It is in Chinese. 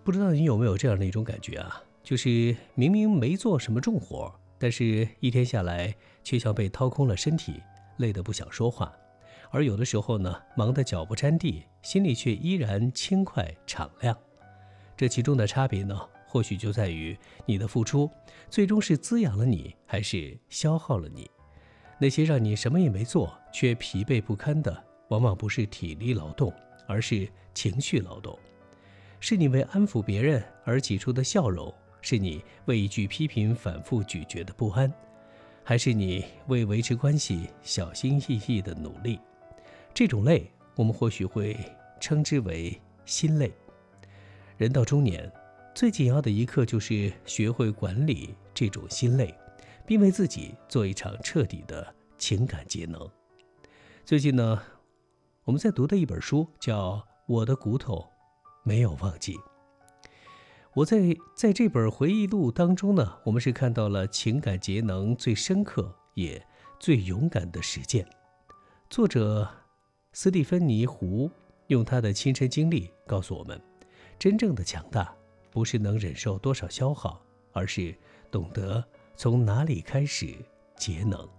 不知道你有没有这样的一种感觉啊？就是明明没做什么重活，但是一天下来却像被掏空了身体，累得不想说话。而有的时候呢，忙得脚不沾地，心里却依然轻快敞亮。这其中的差别呢，或许就在于你的付出最终是滋养了你，还是消耗了你。那些让你什么也没做却疲惫不堪的，往往不是体力劳动，而是情绪劳动。是你为安抚别人而挤出的笑容，是你为一句批评反复咀嚼的不安，还是你为维持关系小心翼翼的努力？这种累，我们或许会称之为心累。人到中年，最紧要的一课就是学会管理这种心累，并为自己做一场彻底的情感节能。最近呢，我们在读的一本书叫《我的骨头没有忘记》。我在这本回忆录当中呢，我们是看到了情感节能最深刻也最勇敢的实践。作者斯蒂芬妮·胡用他的亲身经历告诉我们，真正的强大不是能忍受多少消耗，而是懂得从哪里开始节能。